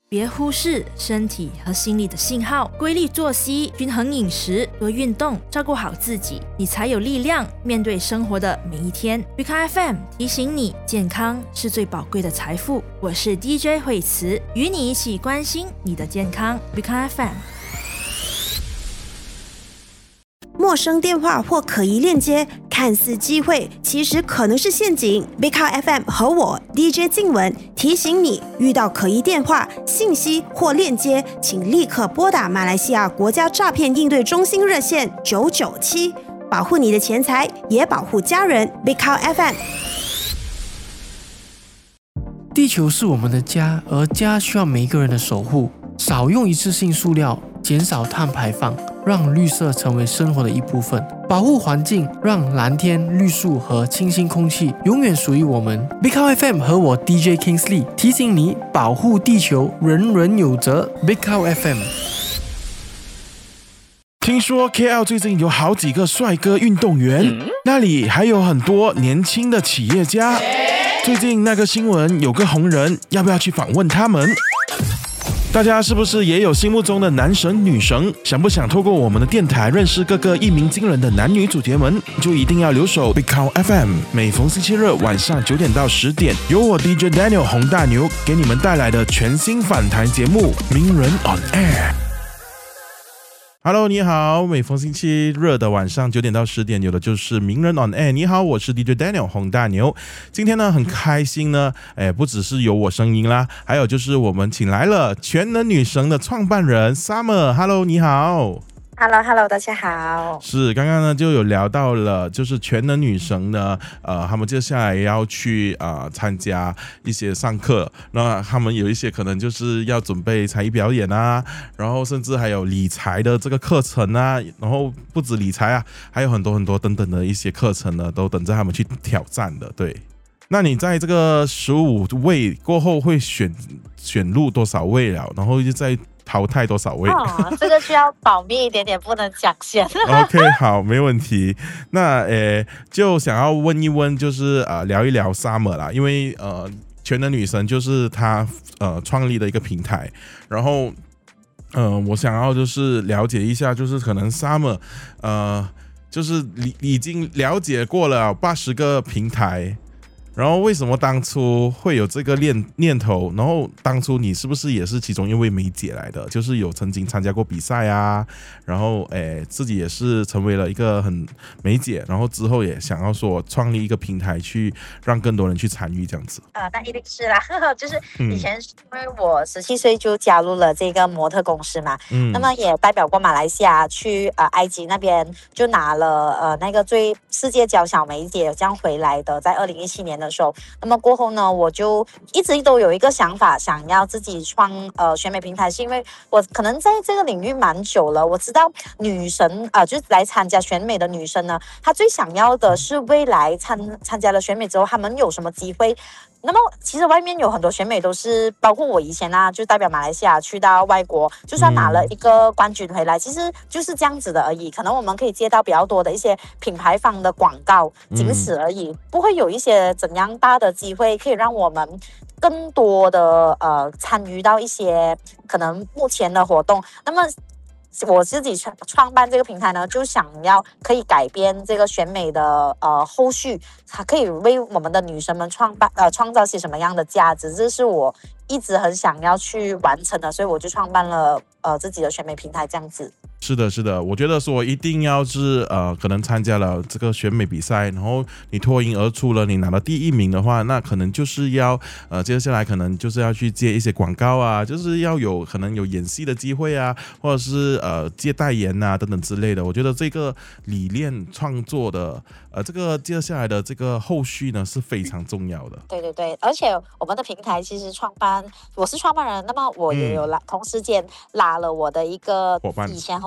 别忽视身体和心理的信号，规律作息、均衡饮食、多运动，照顾好自己，你才有力量面对生活的每一天。Beacon FM 提醒你，健康是最宝贵的财富。我是 DJ 慧慈，与你一起关心你的健康。Beacon FM。 陌生电话或可疑链接，看似机会，其实可能是陷阱。Beacon FM 和我 DJ 静文提醒你，遇到可疑电话、信息或链接，请立刻拨打马来西亚国家诈骗应对中心热线997，保护你的钱财，也保护家人。Beacon FM。 地球是我们的家，而家需要每一个人的守护。少用一次性塑料，减少碳排放，让绿色成为生活的一部分。保护环境，让蓝天、绿树和清新空气永远属于我们。Beacon FM 和我 DJ Kingsley 提醒你，保护地球，人人有责。Beacon FM。 听说 KL 最近有好几个帅哥运动员，那里还有很多年轻的企业家。最近那个新闻有个红人，要不要去访问他们？大家是不是也有心目中的男神女神？想不想透过我们的电台认识各个一鸣惊人的男女主角们？就一定要留守 Beacon FM， 每逢星期日晚上9点到10点，由我 DJ Daniel 洪大牛给你们带来的全新访谈节目《名人 on Air》。Hello， 你好，每逢星期日的晚上9点到10点，有的就是名人 on air。你好，我是 DJ Daniel 洪大牛。今天呢，很开心呢，不只是有我声音啦，还有就是我们请来了全能女神的创办人 Summer。Hello， 你好。 Hello， 大家好。 是，刚刚呢就有聊到了，就是全能女神呢，他们接下来要去参加一些上课，那他们有一些可能就是要准备才艺表演啊，然后甚至还有理财的这个课程啊，然后不止理财啊，还有很多很多等等的一些课程呢，都等着他们去挑战的。对，那你在这个15位过后会选入多少位了？然后就在淘汰多少位？ 这个需要保密一点点，不能讲先。 OK， 好，没问题。那就想要问一问，就是聊一聊 Summer 啦，因为全能女神就是她创立的一个平台，然后我想要就是了解一下，就是可能 Summer 就是已经了解过了80个平台。然后为什么当初会有这个念头？然后当初你是不是也是其中一位梅姐来的？就是有曾经参加过比赛啊，然后自己也是成为了一个很梅姐，然后之后也想要说创立一个平台去让更多人去参与这样子。 那一定是啦，就是以前是因为我17岁就加入了这个模特公司嘛，那么也代表过马来西亚去埃及那边就拿了那个最世界娇小梅姐这样回来的，在2017年的时候，那么过后呢，我就一直都有一个想法，想要自己创选美平台，是因为我可能在这个领域蛮久了，我知道女神就是来参加选美的女生呢，她最想要的是未来参加了选美之后，她们有什么机会。那么其实外面有很多选美都是，包括我以前就代表马来西亚去到外国，就算拿了一个冠军回来，其实就是这样子的而已。可能我们可以接到比较多的一些品牌方的广告，仅此而已，不会有一些怎样大的机会可以让我们更多的参与到一些可能目前的活动。那么我自己创办这个平台呢，就想要可以改变这个选美的后续，它可以为我们的女生们创造些什么样的价值，这是我一直很想要去完成的，所以我就创办了自己的选美平台这样子。 是的，是的，我觉得说一定要是可能参加了这个选美比赛，然后你脱颖而出了，你拿了第1名的话，那可能就是要接下来可能就是要去接一些广告啊，就是要有可能有演戏的机会啊，或者是接代言啊等等之类的。我觉得这个理念创作的这个接下来的这个后续呢是非常重要的。 对对对，而且我们的平台其实我是创办人，那么我也有同时间拉了我的一个伙伴，以前和我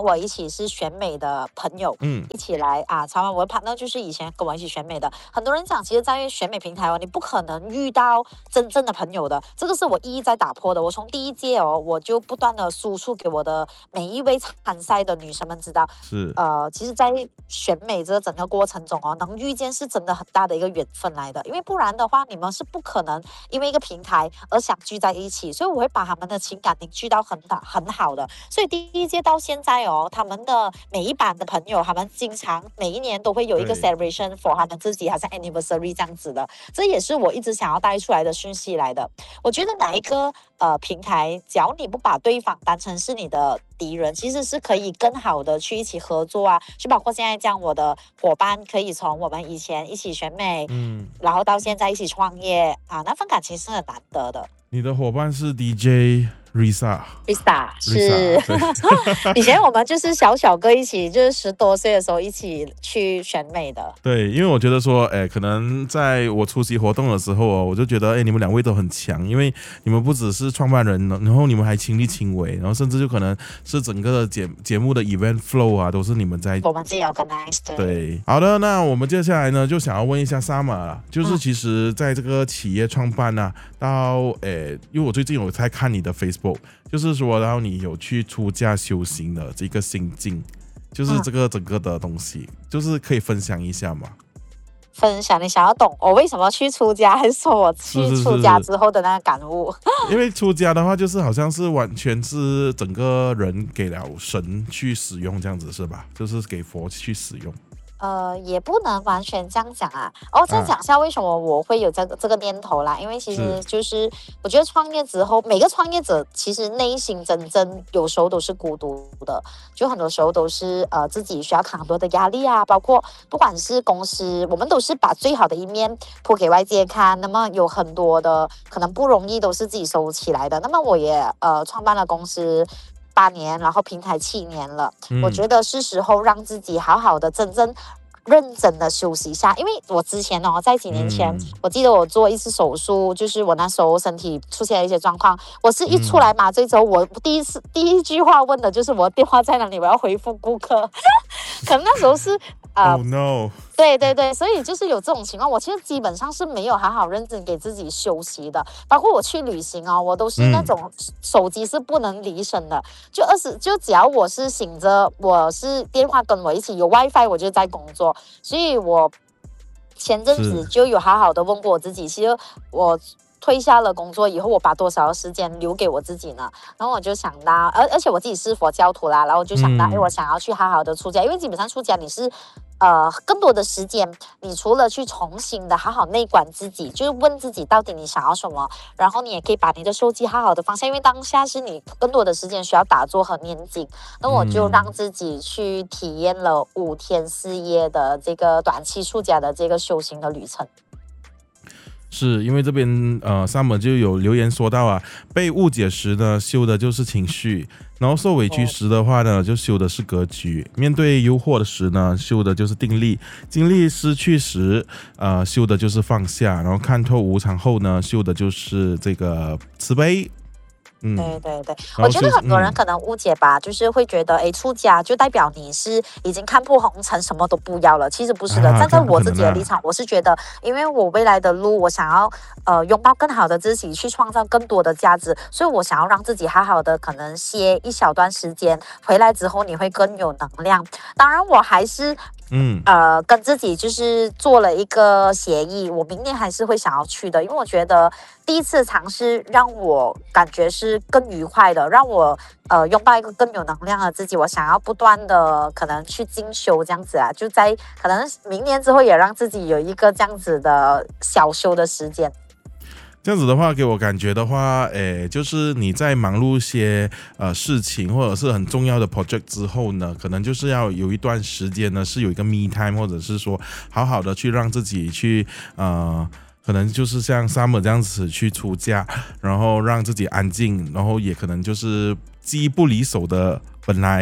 我一起是选美的朋友，一起来啊参观。我的 partner 就是以前跟我一起选美的。很多人讲，其实，在选美平台你不可能遇到真正的朋友的，这个是我一再打破的。我从第一届我就不断的输出给我的每一位参赛的女生们知道， 是其实，在选美这个整个过程中能遇见是真的很大的一个缘分来的，因为不然的话，你们是不可能因为一个平台而想聚在一起，所以我会把他们的情感凝聚到很好的。所以第一届到现在他们的每一版的朋友，他们经常每一年都会有一个 celebration for 他们自己，好像 anniversary 这样子的，这也是我一直想要带出来的讯息来的。我觉得哪一个平台，只要你不把对方当成是你的敌人，其实是可以更好的去一起合作啊，就包括现在这样，我的伙伴可以从我们以前一起选美，然后到现在一起创业啊，那份感情是很难得的。 你的伙伴是 DJ Risa 是以前我们就是小个一起，就是10多岁的时候一起去选美的。 对，因为我觉得说，可能在我出席活动的时候我就觉得，你们两位都很强，因为你们不只是创办人，然后你们还亲力亲为，然后甚至就可能是整个节目的 event flow 啊，都是你们在。 我们自己 organize。 对，好的，那我们接下来呢，就想要问一下 Summer 啦，就是其实在这个企业创办啊，到因为我最近有在看你的 Facebook， 就是说，然后你有去出家修行的这个心境，就是这个整个的东西，就是可以分享一下吗？ 分享你想要懂我为什么去出家，还是说我去出家之后的那个感悟？ 因为出家的话，就是好像是完全是整个人给了神去使用，这样子是吧？就是给佛去使用。 也不能完全这样讲啊。再讲一下为什么我会有这个念头啦。因为其实就是我觉得创业之后，每个创业者其实内心真正有时候都是孤独的，就很多时候都是自己需要扛很多的压力啊，包括不管是公司，我们都是把最好的一面铺给外界看，那么有很多的可能不容易都是自己收起来的。那么我也创办了公司8年，然后平台7年了，我觉得是时候让自己好好的真正认真的休息一下。因为我之前在几年前，我记得我做一次手术，就是我那时候身体出现了一些状况，我是一出来麻醉之后，我第一句话问的就是我的电话在哪里，我要回复顾客可能那时候是 Oh no！ 对，所以就是有这种情况，我其实基本上是没有好好认真给自己休息的。包括我去旅行我都是那种手机是不能离身的，就只要我是醒着，我是电话跟我一起有 WiFi， 我就在工作。所以我前阵子就有好好的问过我自己，其实我退下了工作以后，我把多少时间留给我自己呢？然后我就想到，而且我自己是佛教徒啦，然后我就想到，我想要去好好的出家，因为基本上出家你是更多的时间，你除了去重新的好好内观自己，就是问自己到底你想要什么，然后你也可以把你的手机好好的放下，因为当下是你更多的时间需要打坐和念经。那我就让自己去体验了5天4夜的这个短期出家的这个修行的旅程。 是因为这边Summer 就有留言说到啊，被误解时呢，修的就是情绪，然后受委屈时的话呢，就修的是格局；面对诱惑的时呢，修的就是定力；精力失去时，修的就是放下；然后看透无常后呢，修的就是这个慈悲。 对，我觉得很多人可能误解吧，就是会觉得出家就代表你是已经看破红尘，什么都不要了。其实不是的，站在我自己的立场，我是觉得，因为我未来的路，我想要拥抱更好的自己，去创造更多的价值，所以我想要让自己好好的可能歇一小段时间，回来之后你会更有能量。当然我还是跟自己就是做了一个协议，我明年还是会想要去的，因为我觉得第一次尝试让我感觉是更愉快的，让我拥抱一个更有能量的自己。我想要不断的可能去精修这样子啊，就在可能明年之后也让自己有一个这样子的小修的时间。 这样子的话，给我感觉的话，就是你在忙碌一些事情或者是很重要的 project 之后呢，可能就是要有一段时间呢，是有一个 me time， 或者是说好好的去让自己去可能就是像 Summer 这样子去出家，然后让自己安静，然后也可能就是机不离手的本来，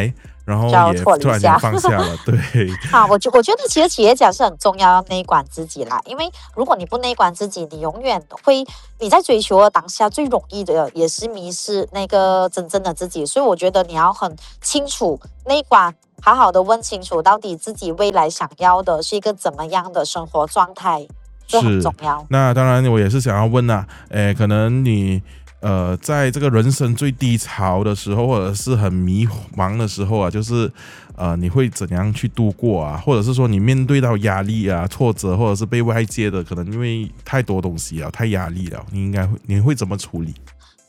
然后也就要突然间放下了，对。 我觉得其实企业家是很重要，要内观自己啦。因为如果你不内观自己，你永远会你在追求的当下最容易的也是迷失那个真正的自己。所以我觉得你要很清楚内观，好好的问清楚到底自己未来想要的是一个怎么样的生活状态，这很重要。 那当然，我也是想要问啊，可能你在这个人生最低潮的时候，或者是很迷茫的时候啊，就是你会怎样去度过啊？或者是说你面对到压力啊、挫折，或者是被外界的可能因为太多东西了、太压力了，你会怎么处理？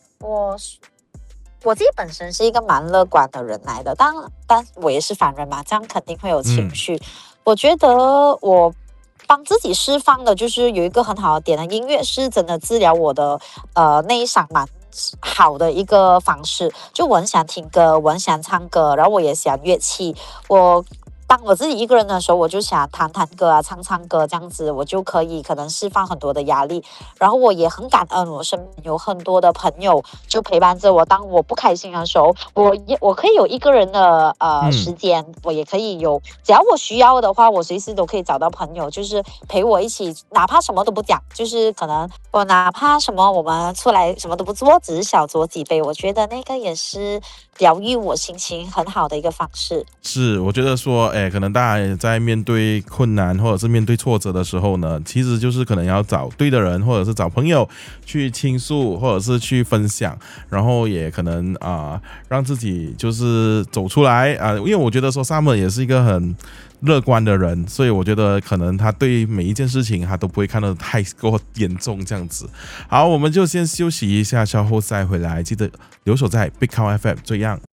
我自己本身是一个蛮乐观的人来的，但我也是凡人嘛，这样肯定会有情绪。我觉得我帮自己释放的就是有一个很好的点的，音乐是真的治疗我的内伤蛮好的一个方式。就我很喜欢听歌，我很喜欢唱歌，然后我也喜欢乐器。当我自己一个人的时候，我就想弹歌啊，唱歌这样子，我就可以可能释放很多的压力。然后我也很感恩，我身边有很多的朋友就陪伴着我。当我不开心的时候，我可以有一个人的时间，我也可以有，只要我需要的话，我随时都可以找到朋友，就是陪我一起，哪怕什么都不讲，就是可能我哪怕什么我们出来什么都不做，只是小酌几杯，我觉得那个也是疗愈我心情很好的一个方式。 是，我觉得说，可能大家在面对困难或者是面对挫折的时候呢，其实就是可能要找对的人，或者是找朋友去倾诉，或者是去分享，然后也可能让自己就是走出来啊。因为我觉得说 Summer 也是一个很乐观的人，所以我觉得可能他对每一件事情他都不会看得太过严重这样子。好，我们就先休息一下，稍后再回来，记得留守在 Big Cow FM 这样。